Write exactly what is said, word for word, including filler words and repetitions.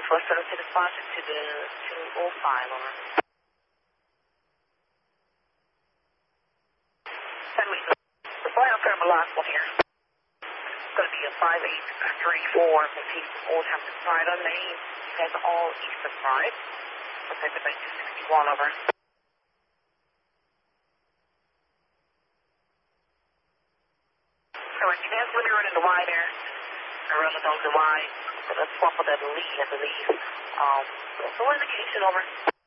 Northwest seven six five to the two oh five, over. Send me the flight up there, my last one here. It's going to be a five eight three four, fifteen Old Hampton side on main. Has all eastern side. Okay, the two sixty-one, over. So you guys will be running the Y there. I'm running on the Y. So let's swap with that lead, I believe. Um, so indication, over.